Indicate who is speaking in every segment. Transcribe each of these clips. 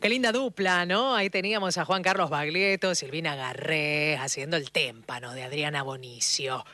Speaker 1: Qué linda dupla, ¿no? Ahí teníamos a Juan Carlos Baglietto, Silvina Garré, haciendo el témpano de Adriana Bonicio.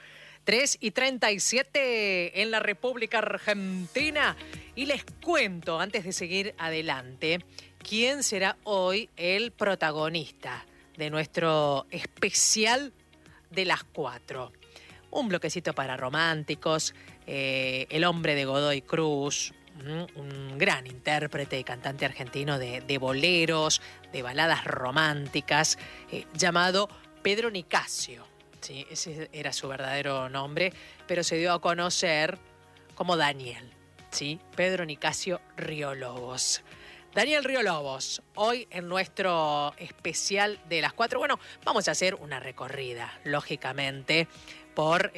Speaker 1: 3:37 en la República Argentina. Y les cuento, antes de seguir adelante, quién será hoy el protagonista de nuestro especial de las 4. Un bloquecito para románticos, el hombre de Godoy Cruz, un gran intérprete y cantante argentino de boleros, de baladas románticas, llamado Pedro Nicasio. Sí, ese era su verdadero nombre, pero se dio a conocer como Daniel, ¿sí? Pedro Nicasio Riolobos. Daniel Riolobos, hoy en nuestro especial de las 4. Bueno, vamos a hacer una recorrida, lógicamente, por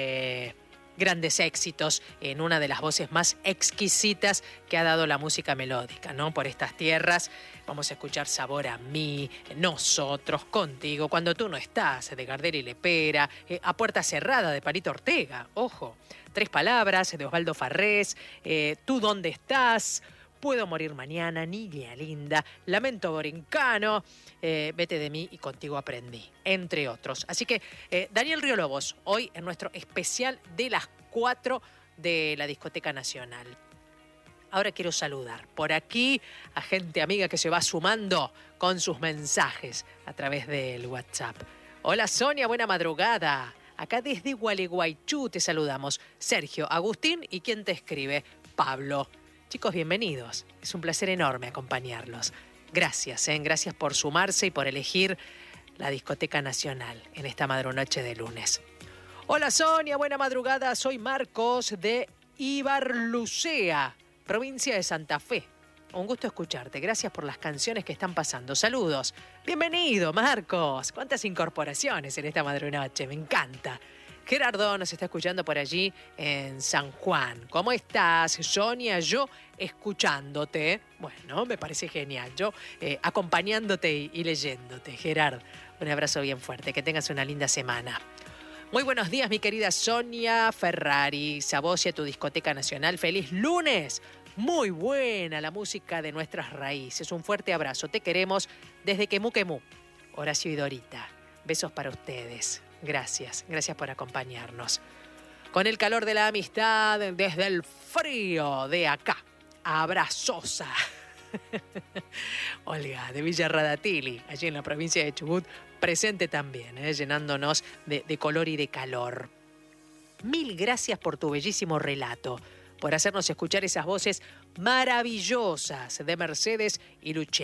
Speaker 1: grandes éxitos en una de las voces más exquisitas que ha dado la música melódica, ¿no? Por estas tierras vamos a escuchar Sabor a mí, Nosotros, Contigo, Cuando tú no estás, de Gardel y Lepera, A puerta cerrada, de Palito Ortega, ojo, Tres palabras, de Osvaldo Farrés, Tú dónde estás, Puedo morir mañana, Niña linda, Lamento borincano, Vete de mí y Contigo aprendí, entre otros. Así que Daniel Riolobos, hoy en nuestro especial de las 4 de la Discoteca Nacional. Ahora quiero saludar por aquí a gente amiga que se va sumando con sus mensajes a través del WhatsApp. Hola Sonia, buena madrugada. Acá desde Gualeguaychú te saludamos. Sergio, Agustín y ¿quién te escribe? Pablo. Chicos, bienvenidos. Es un placer enorme acompañarlos. Gracias, gracias por sumarse y por elegir la Discoteca Nacional en esta madrunoche de lunes. Hola Sonia, buena madrugada. Soy Marcos de Ibarlucea, provincia de Santa Fe. Un gusto escucharte. Gracias por las canciones que están pasando. Saludos. Bienvenido, Marcos. Cuántas incorporaciones en esta madrunoche. Me encanta. Gerardo nos está escuchando por allí en San Juan. ¿Cómo estás, Sonia? Yo escuchándote. Bueno, me parece genial. Yo acompañándote y leyéndote. Gerardo, un abrazo bien fuerte. Que tengas una linda semana. Muy buenos días, mi querida Sonia Ferrari. Sabocia, tu Discoteca Nacional. ¡Feliz lunes! Muy buena la música de nuestras raíces. Un fuerte abrazo. Te queremos desde Quemú Quemú. Horacio y Dorita. Besos para ustedes. Gracias, gracias por acompañarnos. Con el calor de la amistad, desde el frío de acá, abrazosa. Olga, de Villa Radatili, allí en la provincia de Chubut, presente también, llenándonos de color y de calor. Mil gracias por tu bellísimo relato, por hacernos escuchar esas voces maravillosas de Mercedes y Luciano.